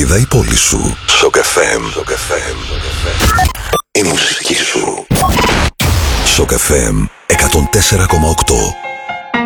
σφραγίδα η πόλη σου. Shock FM. Η μουσική σου. Shock FM 104,8.